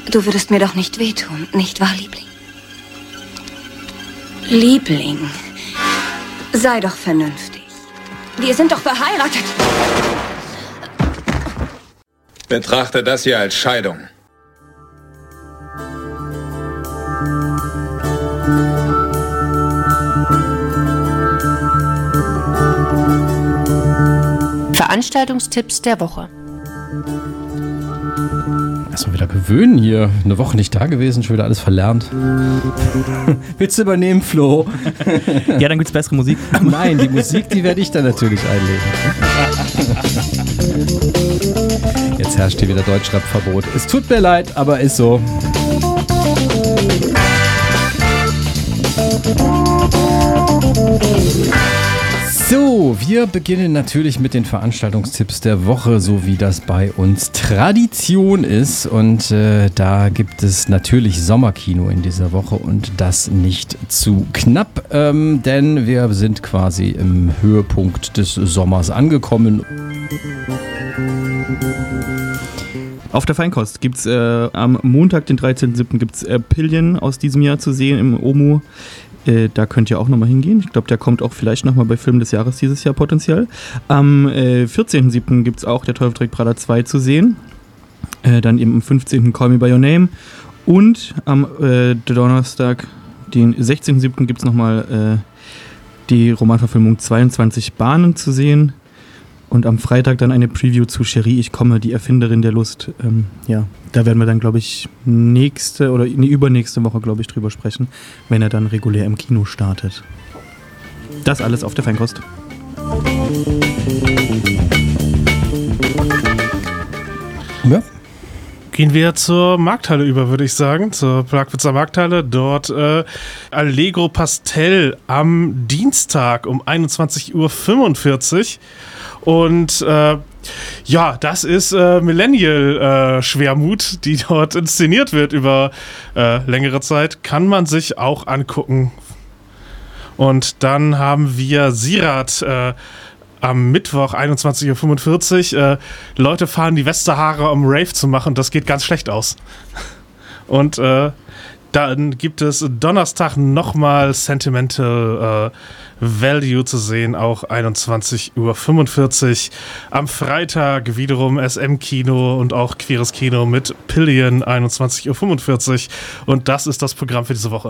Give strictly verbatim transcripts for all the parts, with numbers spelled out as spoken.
Du würdest mir doch nicht wehtun, nicht wahr, Liebling? Liebling, sei doch vernünftig. Wir sind doch verheiratet. Betrachte das hier als Scheidung. Veranstaltungstipps der Woche. Erstmal wieder gewöhnen hier. Eine Woche nicht da gewesen, schon wieder alles verlernt. Willst du übernehmen, Flo? Ja, dann gibt's bessere Musik. Nein, die Musik, die werde ich dann natürlich einlegen. Jetzt herrscht hier wieder Deutschrap-Verbot. Es tut mir leid, aber ist so. So, wir beginnen natürlich mit den Veranstaltungstipps der Woche, so wie das bei uns Tradition ist. Und äh, da gibt es natürlich Sommerkino in dieser Woche und das nicht zu knapp, ähm, denn wir sind quasi im Höhepunkt des Sommers angekommen. Auf der Feinkost gibt es äh, am Montag, den dreizehnten siebten gibt es äh, Pillion aus diesem Jahr zu sehen im Omu. Äh, da könnt ihr auch nochmal hingehen. Ich glaube, der kommt auch vielleicht nochmal bei Film des Jahres dieses Jahr potenziell. Am äh, vierzehnten siebten gibt es auch Der Teufel trägt Prada zwei zu sehen. Äh, dann eben am fünfzehnten Call Me By Your Name. Und am äh, Donnerstag, den sechzehnten siebten gibt es nochmal äh, die Romanverfilmung zweiundzwanzig Bahnen zu sehen. Und am Freitag dann eine Preview zu Cherie, ich komme, die Erfinderin der Lust. Ähm, ja, da werden wir dann, glaube ich, nächste oder nee, übernächste Woche, glaube ich, drüber sprechen, wenn er dann regulär im Kino startet. Das alles auf der Feinkost. Ja. Gehen wir zur Markthalle über, würde ich sagen, zur Plagwitzer Markthalle. Dort äh, Allegro Pastel am Dienstag um einundzwanzig Uhr fünfundvierzig. Und äh, ja, das ist äh, Millennial-Schwermut, äh, die dort inszeniert wird über äh, längere Zeit. Kann man sich auch angucken. Und dann haben wir Sirat äh, am Mittwoch einundzwanzig Uhr fünfundvierzig. Äh, Leute fahren die Westernhaare, um Rave zu machen. Das geht ganz schlecht aus. Und äh, dann gibt es Donnerstag nochmal Sentimental äh, Value zu sehen, auch einundzwanzig Uhr fünfundvierzig. Am Freitag wiederum S M-Kino und auch Queeres Kino mit Pillion, einundzwanzig Uhr fünfundvierzig. Und das ist das Programm für diese Woche.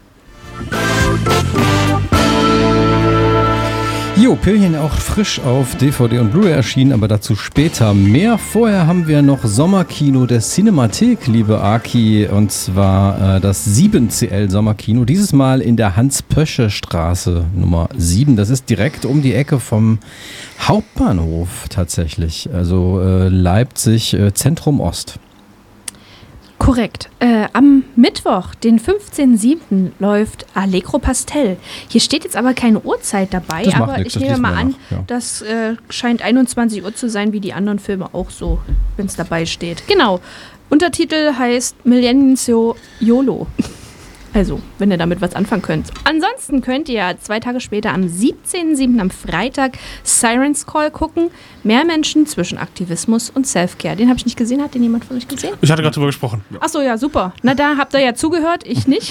Jo, Pillion auch frisch auf D V D und Blu-ray erschienen, aber dazu später mehr. Vorher haben wir noch Sommerkino der Cinemathek, liebe Aki, und zwar äh, das sieben C L Sommerkino, dieses Mal in der Hans-Pösche-Straße Nummer sieben. Das ist direkt um die Ecke vom Hauptbahnhof tatsächlich, also äh, Leipzig äh, Zentrum Ost. Korrekt. Äh, am Mittwoch, den fünfzehnten siebten läuft Allegro Pastel. Hier steht jetzt aber keine Uhrzeit dabei, Das macht aber nix, ich das nehme mal lesen wir an, nach, ja. das äh, scheint einundzwanzig Uhr zu sein, wie die anderen Filme auch so, wenn es dabei steht. Genau. Untertitel heißt Millennials YOLO. Also, wenn ihr damit was anfangen könnt. Ansonsten könnt ihr zwei Tage später am siebzehnten siebten am Freitag Sirens Call gucken. Mehr Menschen zwischen Aktivismus und Selfcare. Den habe ich nicht gesehen. Hat den jemand von euch gesehen? Ich hatte gerade drüber gesprochen. Achso, ja, super. Na, da habt ihr ja zugehört, ich nicht.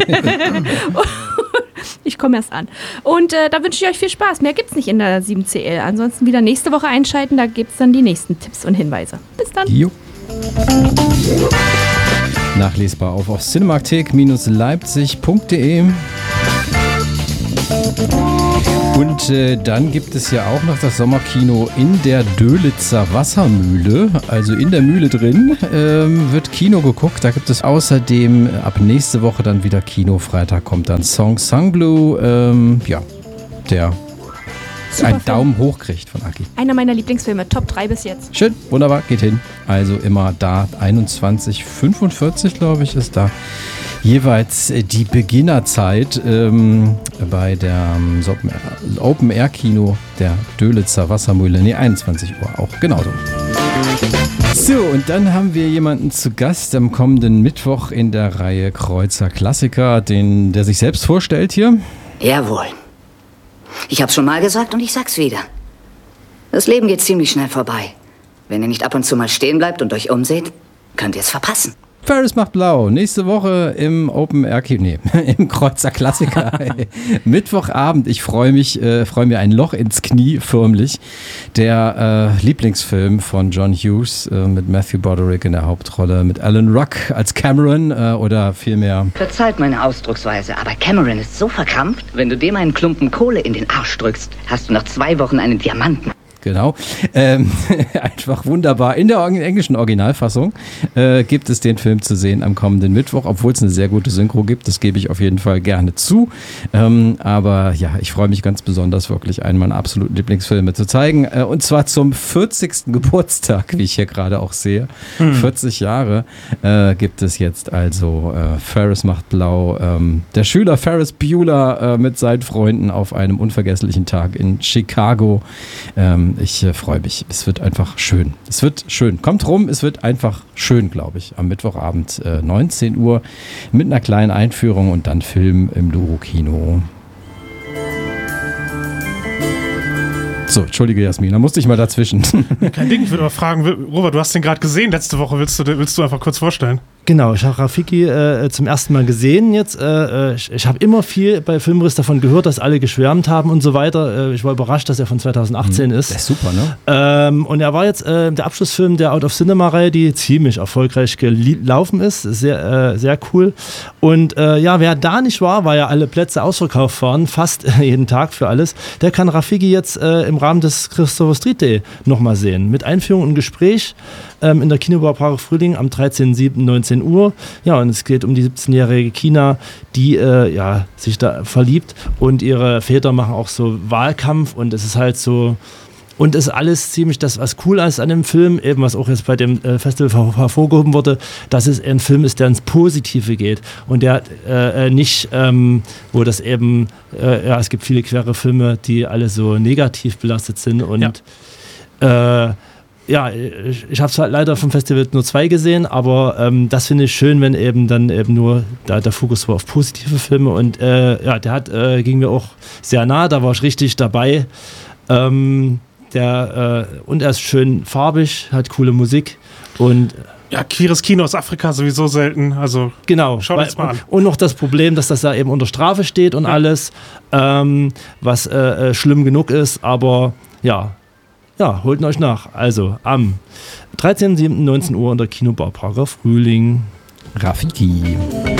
Ich komme erst an. Und äh, da wünsche ich euch viel Spaß. Mehr gibt's nicht in der sieben C L. Ansonsten wieder nächste Woche einschalten. Da gibt's dann die nächsten Tipps und Hinweise. Bis dann. Jo. Nachlesbar auf, auf cinemathek Bindestrich leipzig Punkt de. Und äh, dann gibt es ja auch noch das Sommerkino in der Dölitzer Wassermühle. Also in der Mühle drin ähm, wird Kino geguckt. Da gibt es außerdem äh, ab nächste Woche dann wieder Kino. Freitag kommt dann Song Sung Blue. Ähm, ja, der Super einen Film. Daumen hoch kriegt von Aki. Einer meiner Lieblingsfilme, Top drei bis jetzt. Schön, wunderbar, geht hin. Also immer da, einundzwanzig Uhr fünfundvierzig, glaube ich, ist da jeweils die Beginnerzeit ähm, bei der ähm, Open-Air-Kino der Dölitzer Wassermühle. Ne, einundzwanzig Uhr auch, genauso. So, und dann haben wir jemanden zu Gast am kommenden Mittwoch in der Reihe Kreuzer Klassiker, den, der sich selbst vorstellt hier. Jawohl. Ich hab's schon mal gesagt und ich sag's wieder. Das Leben geht ziemlich schnell vorbei. Wenn ihr nicht ab und zu mal stehen bleibt und euch umseht, könnt ihr es verpassen. Ferris macht blau. Nächste Woche im Open Air Kino, nee, im Kreuzer Klassiker. Mittwochabend. Ich freue mich, äh, freue mir ein Loch ins Knie förmlich. Der äh, Lieblingsfilm von John Hughes äh, mit Matthew Broderick in der Hauptrolle, mit Alan Ruck als Cameron äh, oder vielmehr. Verzeiht meine Ausdrucksweise, aber Cameron ist so verkrampft, wenn du dem einen Klumpen Kohle in den Arsch drückst, hast du nach zwei Wochen einen Diamanten. Genau. Ähm, einfach wunderbar. In der englischen Originalfassung äh, gibt es den Film zu sehen am kommenden Mittwoch, obwohl es eine sehr gute Synchro gibt. Das gebe ich auf jeden Fall gerne zu. Ähm, aber ja, ich freue mich ganz besonders, wirklich einen meiner absoluten Lieblingsfilme zu zeigen. Äh, und zwar zum vierzigsten Geburtstag, wie ich hier gerade auch sehe. Hm. vierzig Jahre äh, gibt es jetzt also äh, Ferris macht blau. Ähm, der Schüler Ferris Bueller äh, mit seinen Freunden auf einem unvergesslichen Tag in Chicago. Ähm, Ich äh, freue mich. Es wird einfach schön. Es wird schön. Kommt rum, es wird einfach schön, glaube ich. Am Mittwochabend äh, neunzehn Uhr mit einer kleinen Einführung und dann Film im Luro-Kino. So, entschuldige Jasmin, da musste ich mal dazwischen. Kein Ding, ich würde aber fragen, Robert, du hast den gerade gesehen letzte Woche. Willst du, willst du einfach kurz vorstellen? Genau, ich habe Rafiki äh, zum ersten Mal gesehen jetzt. Äh, ich ich habe immer viel bei Filmriss davon gehört, dass alle geschwärmt haben und so weiter. Äh, ich war überrascht, dass er von zweitausendachtzehn mhm, ist. Der ist super, ne? Ähm, und er war jetzt äh, der Abschlussfilm der Out of Cinema-Reihe, die ziemlich erfolgreich gelaufen ist. Sehr, äh, sehr cool. Und äh, ja, wer da nicht war, weil ja alle Plätze ausverkauft waren, fast jeden Tag für alles, der kann Rafiki jetzt äh, im Rahmen des Christopher Street Day nochmal sehen. Mit Einführung und Gespräch ähm, in der Kinobar Prager Frühling am dreizehnten siebten neunzehn Uhr. Ja, und es geht um die siebzehnjährige Kina, die äh, ja, sich da verliebt und ihre Väter machen auch so Wahlkampf und es ist halt so, und es ist alles ziemlich das, was cool ist an dem Film, eben was auch jetzt bei dem äh, Festival her- hervorgehoben wurde, dass es ein Film ist, der ins Positive geht und der äh, nicht, ähm, wo das eben, äh, ja, es gibt viele quere Filme, die alle so negativ belastet sind und ja, äh, ja ich, ich habe es halt leider vom Festival nur zwei gesehen, aber ähm, das finde ich schön, wenn eben dann eben nur da der Fokus war auf positive Filme und äh, ja, der hat, äh, ging mir auch sehr nah, da war ich richtig dabei. Ähm, Der, äh, und er ist schön farbig, hat coole Musik und ja, queeres Kino aus Afrika sowieso selten, also genau, schaut uns mal an. Und noch das Problem, dass das da eben unter Strafe steht und ja. alles, ähm, was äh, schlimm genug ist, aber ja, ja, holt euch nach. Also am dreizehnten siebten neunzehn Uhr in der Kinobar Prager Frühling. Rafiki.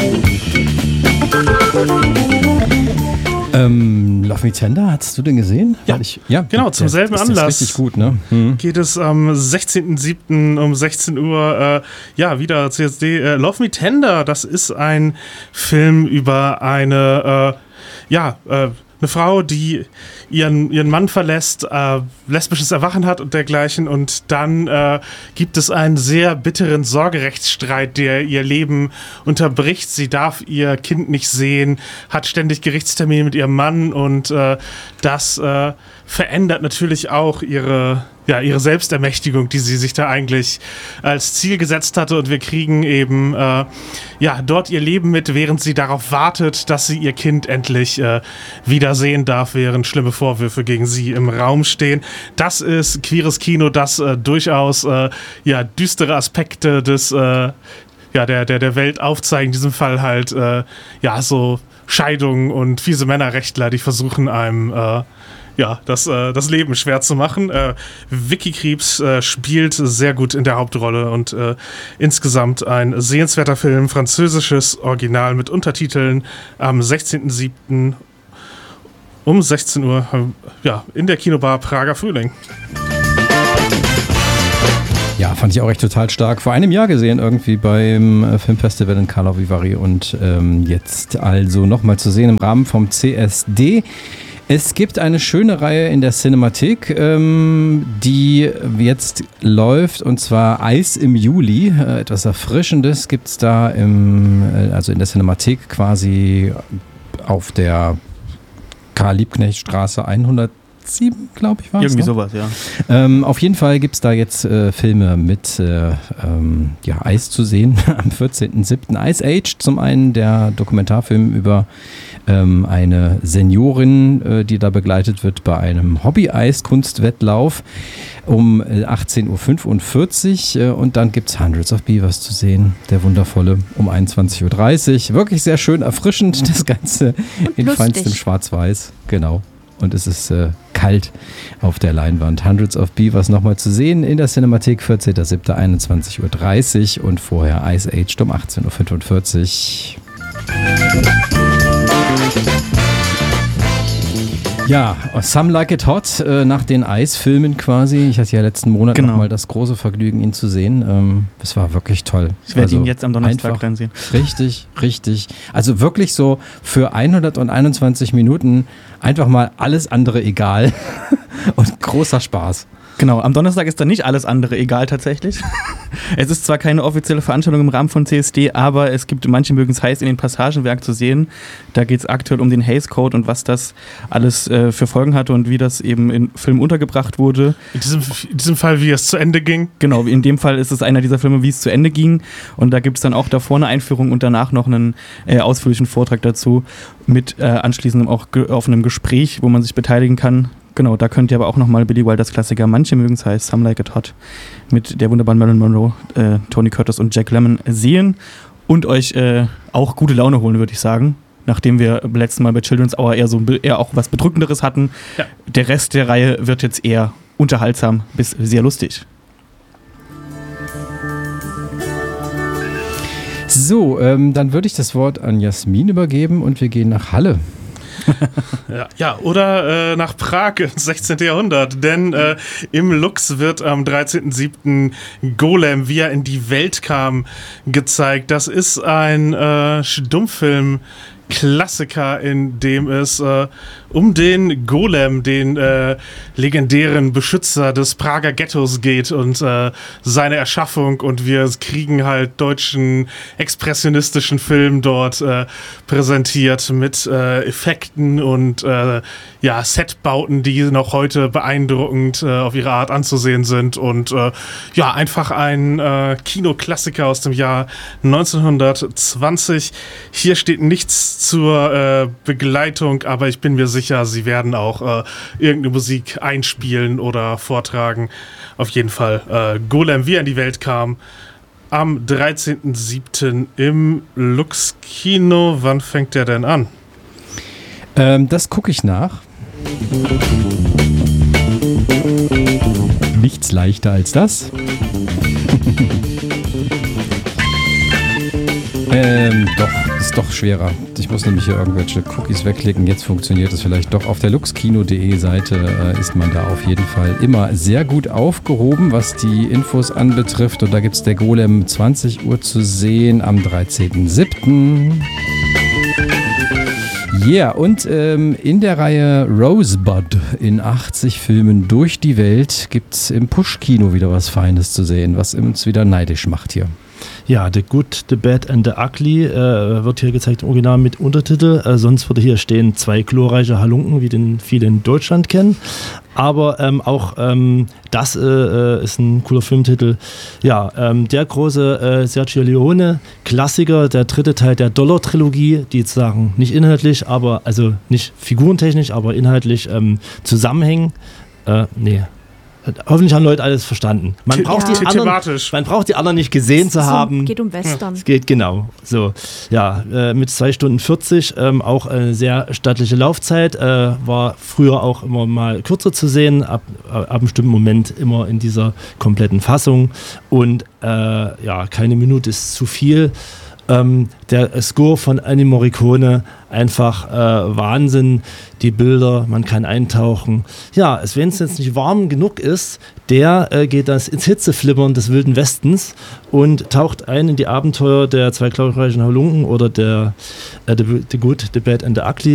Ähm, Love Me Tender, hast du den gesehen? Ja, ich, ja genau, zum der, selben ist Anlass. Richtig gut, ne? Hm. Geht es am sechzehnten siebten um sechzehn Uhr, äh, ja, wieder C S D. Äh, Love Me Tender, das ist ein Film über eine, äh, ja, äh, eine Frau, die ihren, ihren Mann verlässt, äh, lesbisches Erwachen hat und dergleichen und dann äh, gibt es einen sehr bitteren Sorgerechtsstreit, der ihr Leben unterbricht. Sie darf ihr Kind nicht sehen, hat ständig Gerichtstermine mit ihrem Mann und äh, das äh, verändert natürlich auch ihre, ja, ihre Selbstermächtigung, die sie sich da eigentlich als Ziel gesetzt hatte und wir kriegen eben äh, ja, dort ihr Leben mit, während sie darauf wartet, dass sie ihr Kind endlich äh, wiedersehen darf, während schlimme Vorwürfe gegen sie im Raum stehen. Das ist queeres Kino, das äh, durchaus äh, ja, düstere Aspekte des, äh, ja, der, der, der Welt aufzeigen. In diesem Fall halt äh, ja, so Scheidungen und fiese Männerrechtler, die versuchen einem äh, ja, das, äh, das Leben schwer zu machen. Äh, Vicky Krieps äh, spielt sehr gut in der Hauptrolle und äh, insgesamt ein sehenswerter Film, französisches Original mit Untertiteln am sechzehnten siebten um sechzehn Uhr äh, ja, in der Kinobar Prager Frühling. Ja, fand ich auch echt total stark. Vor einem Jahr gesehen irgendwie beim äh, Filmfestival in Karlovy Vary und ähm, jetzt also nochmal zu sehen im Rahmen vom C S D. Es gibt eine schöne Reihe in der Cinemathek, ähm, die jetzt läuft, und zwar Eis im Juli. Äh, etwas Erfrischendes gibt es da im, äh, also in der Cinemathek quasi auf der Karl-Liebknecht-Straße hundertzweiundvierzig sieben, glaube ich, war es. Irgendwie ne? sowas, ja. Ähm, auf jeden Fall gibt es da jetzt äh, Filme mit äh, ähm, ja, Eis zu sehen am vierzehnten siebten Ice Age. Zum einen der Dokumentarfilm über ähm, eine Seniorin, äh, die da begleitet wird bei einem Hobby-Eis-Kunstwettlauf um äh, achtzehn Uhr fünfundvierzig. Äh, und dann gibt es Hundreds of Beavers zu sehen, der wundervolle, um einundzwanzig Uhr dreißig. Wirklich sehr schön erfrischend, das Ganze in Lustig. feinstem Schwarz-Weiß. Genau. Und es ist äh, kalt auf der Leinwand. Hundreds of Beavers nochmal zu sehen in der Cinemathek, vierzehnten siebten einundzwanzig Uhr dreißig und vorher Ice Age um achtzehn Uhr fünfundvierzig. Ja, Some Like It Hot, äh, nach den Eisfilmen quasi. Ich hatte ja letzten Monat Genau. nochmal das große Vergnügen, ihn zu sehen. Ähm, das war wirklich toll. Ich werde Also ihn jetzt am Donnerstag einfach dann sehen. Richtig, richtig. Also wirklich so für hunderteinundzwanzig Minuten einfach mal alles andere egal und großer Spaß. Genau, am Donnerstag ist dann nicht alles andere egal tatsächlich. Es ist zwar keine offizielle Veranstaltung im Rahmen von C S D, aber es gibt, manche mögen es heiß, in den Passagenwerk zu sehen. Da geht es aktuell um den Hays Code und was das alles äh, für Folgen hatte und wie das eben im Film untergebracht wurde. In diesem, in diesem Fall, wie es zu Ende ging. Genau, in dem Fall ist es einer dieser Filme, wie es zu Ende ging. Und da gibt es dann auch davor eine Einführung und danach noch einen äh, ausführlichen Vortrag dazu mit äh, anschließendem auch ge- offenem Gespräch, wo man sich beteiligen kann. Genau, da könnt ihr aber auch nochmal Billy Wilders Klassiker Manche mögen es heißt, Some Like It Hot mit der wunderbaren Marilyn Monroe, äh, Tony Curtis und Jack Lemmon sehen und euch äh, auch gute Laune holen, würde ich sagen. Nachdem wir beim letzten Mal bei Children's Hour eher so eher auch was Bedrückenderes hatten. Ja. Der Rest der Reihe wird jetzt eher unterhaltsam bis sehr lustig. So, ähm, dann würde ich das Wort an Jasmin übergeben und wir gehen nach Halle. Ja, ja, oder äh, nach Prag ins sechzehnten Jahrhundert, denn äh, im Lux wird am dreizehnten siebten Golem, wie er in die Welt kam, gezeigt. Das ist ein äh, Stummfilm Klassiker, in dem es äh, um den Golem, den äh, legendären Beschützer des Prager Ghettos geht und äh, seine Erschaffung, und wir kriegen halt deutschen expressionistischen Film dort äh, präsentiert mit äh, Effekten und äh, ja, Setbauten, die noch heute beeindruckend äh, auf ihre Art anzusehen sind, und äh, ja, einfach ein äh, Kinoklassiker aus dem Jahr neunzehnhundertzwanzig. Hier steht nichts zur äh, Begleitung, aber ich bin mir sicher, sie werden auch äh, irgendeine Musik einspielen oder vortragen. Auf jeden Fall äh, Golem, wie er in die Welt kam, am dreizehnten siebten im Lux Kino. Wann fängt der denn an? Ähm, das gucke ich nach. Nichts leichter als das. ähm, doch, ist doch schwerer. Ich muss nämlich hier irgendwelche Cookies wegklicken. Jetzt funktioniert es vielleicht doch. Auf der luxkino punkt de Seite äh, ist man da auf jeden Fall immer sehr gut aufgehoben, was die Infos anbetrifft. Und da gibt es der Golem zwanzig Uhr zu sehen am dreizehnten siebten Ja, yeah, und ähm, in der Reihe Rosebud in achtzig Filmen durch die Welt gibt es im Push-Kino wieder was Feines zu sehen, was uns wieder neidisch macht hier. Ja, The Good, The Bad and The Ugly äh, wird hier gezeigt, im Original mit Untertitel. Äh, sonst würde hier stehen zwei glorreiche Halunken, wie den viele in Deutschland kennen. Aber ähm, auch ähm, das äh, ist ein cooler Filmtitel. Ja, ähm, der große äh, Sergio Leone Klassiker, der dritte Teil der Dollar-Trilogie, die sozusagen nicht inhaltlich, aber also nicht figurentechnisch, aber inhaltlich ähm, zusammenhängen. Äh, nee. Hoffentlich haben Leute alles verstanden. Man braucht, ja. die anderen, man braucht die anderen nicht gesehen zu haben. Es geht um Western. Es geht, genau. So, ja, äh, mit zwei Stunden vierzig, ähm, auch eine sehr stattliche Laufzeit. Äh, war früher auch immer mal kürzer zu sehen, ab, ab einem bestimmten Moment immer in dieser kompletten Fassung. Und äh, ja, keine Minute ist zu viel. Ähm, der Score von Ennio Morricone, einfach äh, Wahnsinn. Die Bilder, man kann eintauchen. Ja, wenn es jetzt nicht warm genug ist, der äh, geht das ins Hitzeflimmern des Wilden Westens und taucht ein in die Abenteuer der zwei glorreichen Halunken oder der äh, the, the Good, The Bad and The Ugly.